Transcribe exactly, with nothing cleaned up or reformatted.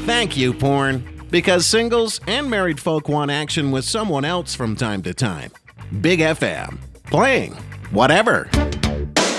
Thank you, porn. Because singles and married folk want action with someone else from time to time. Big F M. Playing whatever.